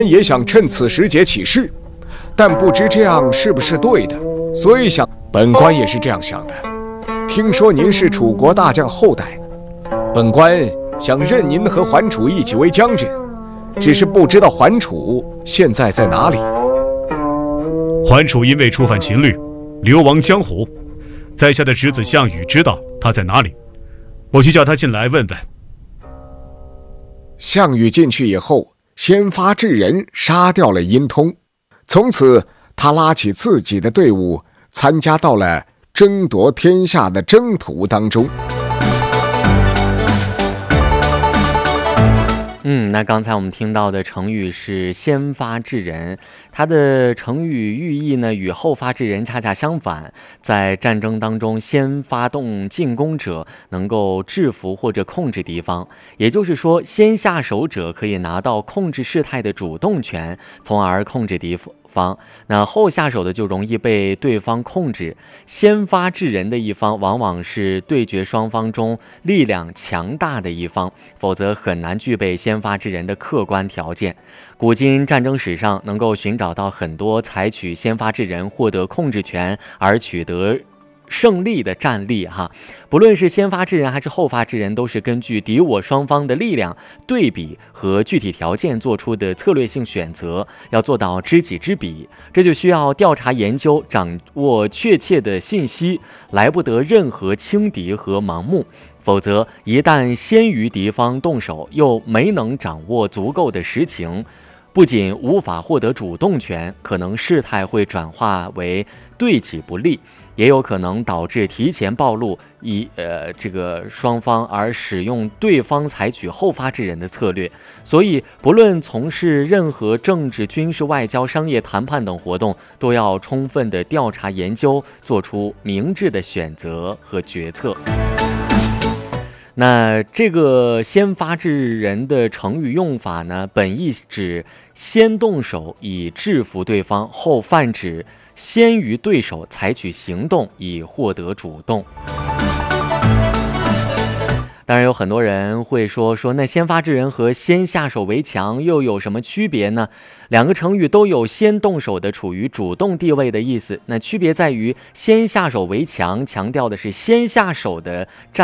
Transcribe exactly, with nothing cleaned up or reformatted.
也想趁此时节起事，但不知这样是不是对的，所以想本官也是这样想的。听说您是楚国大将后代，本官想任您和桓楚一起为将军，只是不知道桓楚现在在哪里。 桓楚因为触犯秦律，流亡江湖，在下的侄子项羽知道他在哪里，我去叫他进来问问。 项羽进去以后，先发制人，杀掉了殷通。从此，他拉起自己的队伍，参加到了争夺天下的征途当中。 嗯，那刚才我们听到的成语是先发制人，它的成语寓意呢与后发制人恰恰相反。在战争当中，先发动进攻者能够制服或者控制敌方，也就是说，先下手者可以拿到控制事态的主动权，从而控制敌方。方那后下手的就容易被对方控制。先发制人的一方往往是对决双方中力量强大的一方，否则很难具备先发制人的客观条件。古今战争史上能够寻找到很多采取先发制人获得控制权而取得胜利的战例哈，不论是先发制人还是后发制人，都是根据敌我双方的力量对比和具体条件做出的策略性选择，要做到知己知彼，这就需要调查研究，掌握确切的信息，来不得任何轻敌和盲目。否则，一旦先于敌方动手，又没能掌握足够的实情，不仅无法获得主动权，可能事态会转化为对己不利，也有可能导致提前暴露以呃这个双方而使用对方采取后发制人的策略。所以，不论从事任何政治、军事、外交、商业谈判等活动，都要充分的调查研究，做出明智的选择和决策。那这个先发制人的成语用法呢，本意指先动手以制服对方，后泛指先于对手采取行动以获得主动。当然有很多人会说说那先发制人和先下手为强又有什么区别呢？两个成语都有先动手的处于主动地位的意思，那区别在于先下手为强强调的是先下手的战